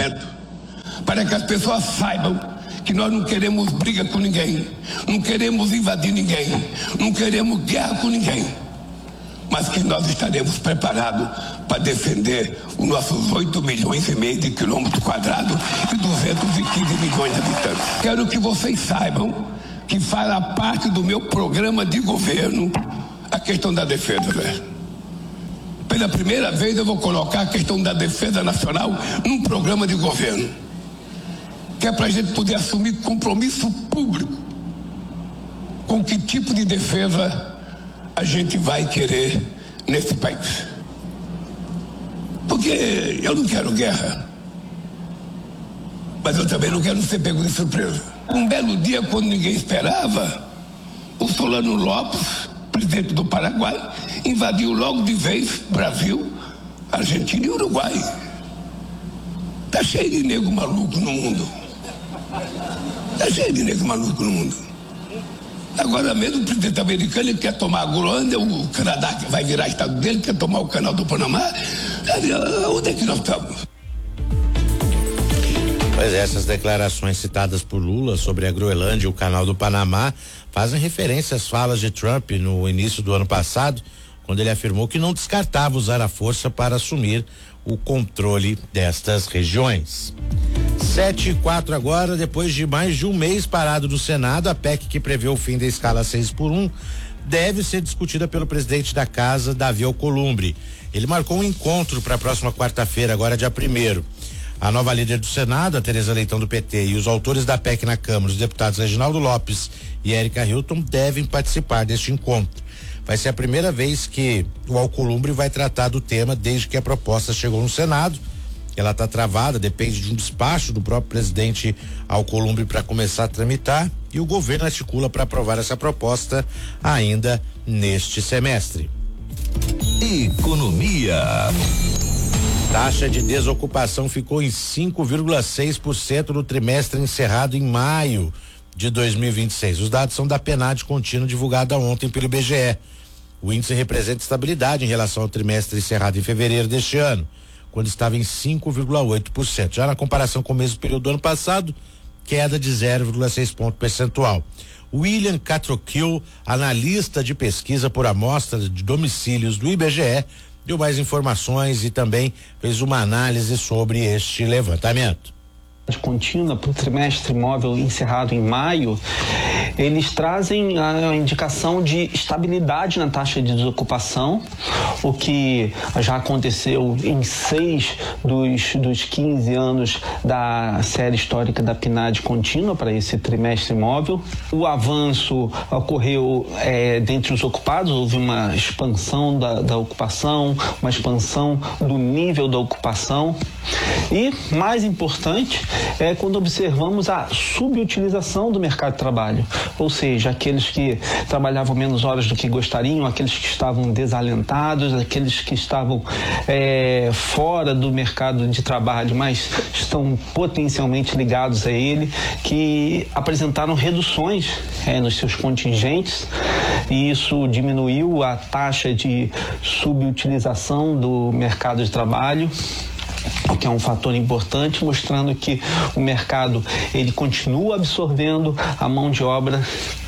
esclarecimento, para que as pessoas saibam que nós não queremos briga com ninguém, não queremos invadir ninguém, não queremos guerra com ninguém, mas que nós estaremos preparados para defender os nossos 8,5 milhões de quilômetros quadrados e 215 milhões de habitantes. Quero que vocês saibam que fará parte do meu programa de governo a questão da defesa, velho. Pela primeira vez eu vou colocar a questão da defesa nacional num programa de governo, que é para a gente poder assumir compromisso público com que tipo de defesa a gente vai querer nesse país. Porque eu não quero guerra, mas eu também não quero ser pego de surpresa. Um belo dia, quando ninguém esperava, o Solano Lopes, presidente do Paraguai, invadiu logo de vez Brasil, Argentina e Uruguai. Tá cheio de nego maluco no mundo. Tá cheio de nego maluco no mundo. Agora mesmo o presidente americano ele quer tomar a Groenlândia, o Canadá que vai virar estado dele, quer tomar o canal do Panamá. Onde é que nós estamos? Pois é, essas declarações citadas por Lula sobre a Groenlândia e o canal do Panamá fazem referência às falas de Trump no início do ano passado, quando ele afirmou que não descartava usar a força para assumir o controle destas regiões. 7:04 agora, depois de mais de um mês parado no Senado, a PEC que prevê o fim da escala 6x1 deve ser discutida pelo presidente da casa, Davi Alcolumbre. Ele marcou um encontro para a próxima quarta-feira, agora dia 1º. A nova líder do Senado, a Tereza Leitão do PT, e os autores da PEC na Câmara, os deputados Reginaldo Lopes e Érica Hilton, devem participar deste encontro. Vai ser a primeira vez que o Alcolumbre vai tratar do tema desde que a proposta chegou no Senado. Ela está travada, depende de um despacho do próprio presidente Alcolumbre para começar a tramitar, e o governo articula para aprovar essa proposta ainda neste semestre. Economia. Taxa de desocupação ficou em 5,6% no trimestre encerrado em maio de 2026. Os dados são da PNAD contínua divulgada ontem pelo IBGE. O índice representa estabilidade em relação ao trimestre encerrado em fevereiro deste ano, quando estava em 5,8%. Já na comparação com o mesmo período do ano passado, queda de 0,6 ponto percentual. William Catroquil, analista de pesquisa por amostra de domicílios do IBGE, deu mais informações e também fez uma análise sobre este levantamento. Contínua para o trimestre imóvel encerrado em maio, eles trazem a indicação de estabilidade na taxa de desocupação, o que já aconteceu em 6 dos 15 anos da série histórica da PNAD contínua para esse trimestre imóvel. O avanço ocorreu dentre os ocupados, houve uma expansão da ocupação, uma expansão do nível da ocupação, e mais importante é quando observamos a subutilização do mercado de trabalho, ou seja, aqueles que trabalhavam menos horas do que gostariam, aqueles que estavam desalentados, aqueles que estavam fora do mercado de trabalho, mas estão potencialmente ligados a ele, que apresentaram reduções nos seus contingentes, e isso diminuiu a taxa de subutilização do mercado de trabalho, o que é um fator importante, mostrando que o mercado ele continua absorvendo a mão de obra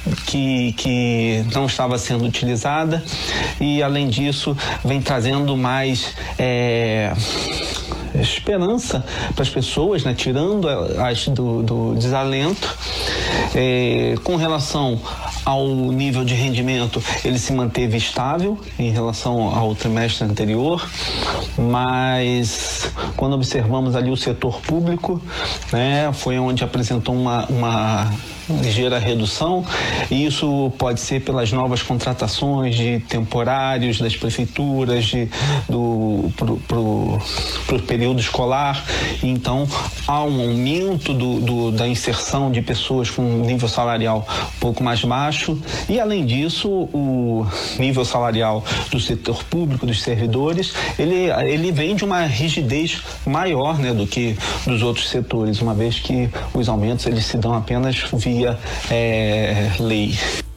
que não estava sendo utilizada, e além disso vem trazendo mais esperança para as pessoas, né? Tirando as do desalento. Com relação ao nível de rendimento, ele se manteve estável em relação ao trimestre anterior, mas quando observamos ali o setor público, né, foi onde apresentou uma ligeira redução, e isso pode ser pelas novas contratações de temporários das prefeituras pro período escolar. Então há um aumento da inserção de pessoas com nível salarial um pouco mais baixo, e além disso o nível salarial do setor público, dos servidores, ele vem de uma rigidez maior, né, do que dos outros setores, uma vez que os aumentos eles se dão apenas via lei.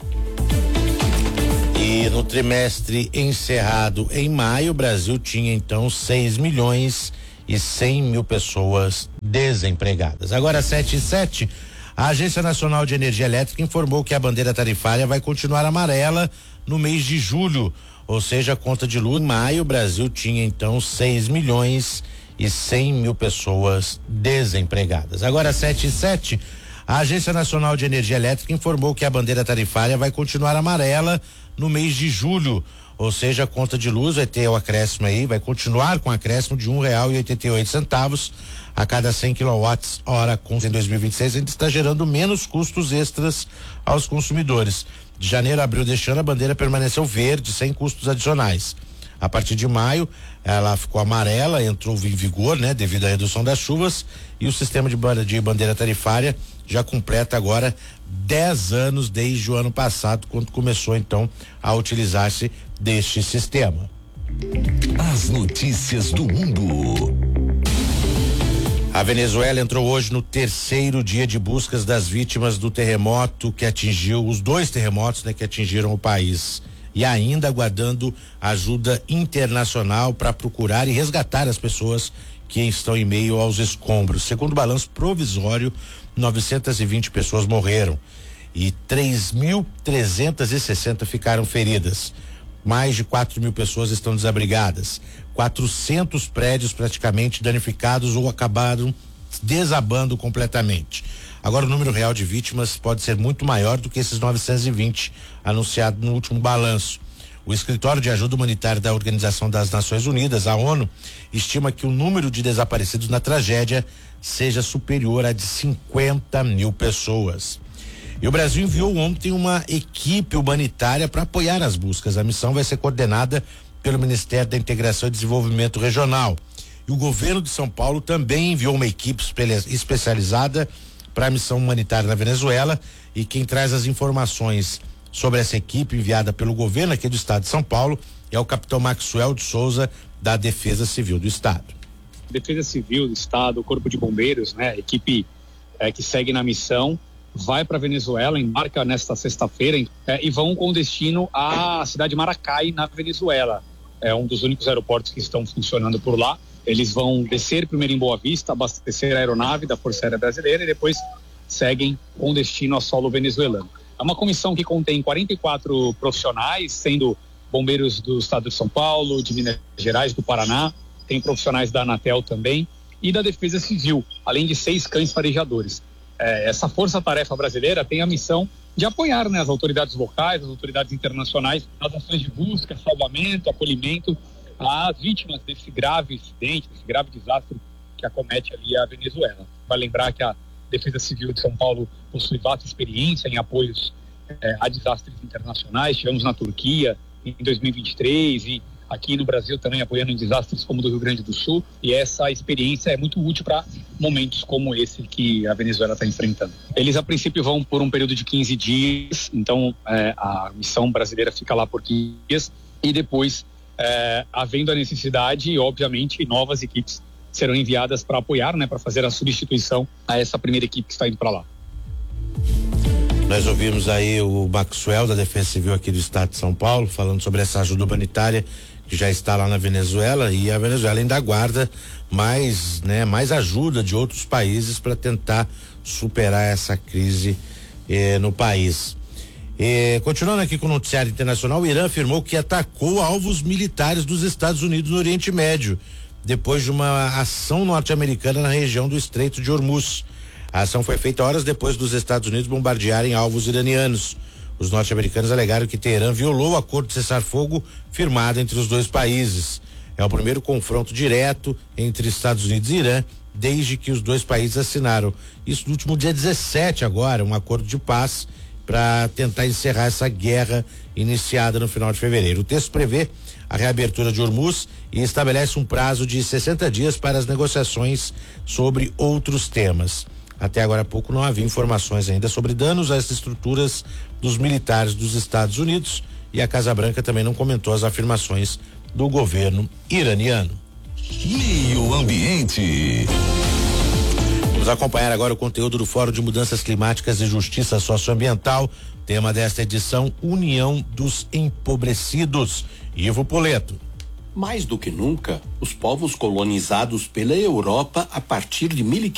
E no trimestre encerrado em maio, o Brasil tinha então 6,5 e 100 mil pessoas desempregadas. Agora 7:07. A Agência Nacional de Energia Elétrica informou que a bandeira tarifária vai continuar amarela no mês de julho, ou seja, a conta de luz em maio, o Brasil tinha então 6 milhões e 100 mil pessoas desempregadas. Agora 7:07. A Agência Nacional de Energia Elétrica informou que a bandeira tarifária vai continuar amarela no mês de julho, ou seja, a conta de luz vai ter o acréscimo aí, vai continuar com acréscimo de R$1,88 a cada 100 kWh, com em 2026 ainda está gerando menos custos extras aos consumidores. De janeiro a abril deste ano, a bandeira permaneceu verde, sem custos adicionais. A partir de maio, ela ficou amarela, entrou em vigor, né, devido à redução das chuvas, e o sistema de bandeira tarifária já completa agora 10 anos desde o ano passado, quando começou então a utilizar-se deste sistema. As notícias do mundo. A Venezuela entrou hoje no terceiro dia de buscas das vítimas do terremoto que atingiu, os dois terremotos, né, que atingiram o país, e ainda aguardando ajuda internacional para procurar e resgatar as pessoas que estão em meio aos escombros. Segundo o balanço provisório, 920 pessoas morreram e 3.360 ficaram feridas. Mais de 4 mil pessoas estão desabrigadas. 400 prédios praticamente danificados ou acabaram desabando completamente. Agora o número real de vítimas pode ser muito maior do que esses 920 anunciado no último balanço. O Escritório de Ajuda Humanitária da Organização das Nações Unidas, a ONU, estima que o número de desaparecidos na tragédia seja superior a de 50 mil pessoas. E o Brasil enviou ontem uma equipe humanitária para apoiar as buscas. A missão vai ser coordenada pelo Ministério da Integração e Desenvolvimento Regional. E o governo de São Paulo também enviou uma equipe especializada para a missão humanitária na Venezuela, e quem traz as informações sobre essa equipe enviada pelo governo aqui do estado de São Paulo é o capitão Maxwell de Souza, da Defesa Civil do Estado. Defesa Civil do Estado, o Corpo de Bombeiros, né, equipe que segue na missão, vai para a Venezuela, embarca nesta sexta-feira e vão com destino à cidade de Maracay, na Venezuela. É um dos únicos aeroportos que estão funcionando por lá. Eles vão descer primeiro em Boa Vista, abastecer a aeronave da Força Aérea Brasileira e depois seguem com destino ao solo venezuelano. É uma comissão que contém 44 profissionais, sendo bombeiros do estado de São Paulo, de Minas Gerais, do Paraná, tem profissionais da Anatel também e da Defesa Civil, além de 6 cães farejadores. Essa força-tarefa brasileira tem a missão de apoiar, né, as autoridades locais, as autoridades internacionais nas ações de busca, salvamento, acolhimento às vítimas desse grave incidente, desse grave desastre que acomete ali a Venezuela. Vai lembrar que a Defesa Civil de São Paulo possui vasta experiência em apoios a desastres internacionais. Tivemos na Turquia em 2023 e aqui no Brasil também apoiando em desastres como o do Rio Grande do Sul, e essa experiência é muito útil para momentos como esse que a Venezuela está enfrentando. Eles a princípio vão por um período de 15 dias, então a missão brasileira fica lá por 15 dias e depois, havendo a necessidade, obviamente, novas equipes serão enviadas para apoiar, né, para fazer a substituição a essa primeira equipe que está indo para lá. Nós ouvimos aí o Maxwell da Defesa Civil aqui do estado de São Paulo falando sobre essa ajuda humanitária que já está lá na Venezuela, e a Venezuela ainda aguarda mais ajuda de outros países para tentar superar essa crise no país. Continuando aqui com o noticiário internacional, o Irã afirmou que atacou alvos militares dos Estados Unidos no Oriente Médio, depois de uma ação norte-americana na região do Estreito de Hormuz. A ação foi feita horas depois dos Estados Unidos bombardearem alvos iranianos. Os norte-americanos alegaram que Teherã violou o acordo de cessar-fogo firmado entre os dois países. É o primeiro confronto direto entre Estados Unidos e Irã desde que os dois países assinaram, isso no último dia 17 agora, um acordo de paz para tentar encerrar essa guerra iniciada no final de fevereiro. O texto prevê a reabertura de Hormuz e estabelece um prazo de 60 dias para as negociações sobre outros temas. Até agora há pouco não havia informações ainda sobre danos às estruturas dos militares dos Estados Unidos, e a Casa Branca também não comentou as afirmações do governo iraniano. Meio Ambiente. Vamos acompanhar agora o conteúdo do Fórum de Mudanças Climáticas e Justiça Socioambiental. Tema desta edição: União dos Empobrecidos. Ivo Poleto. Mais do que nunca, os povos colonizados pela Europa a partir de 1500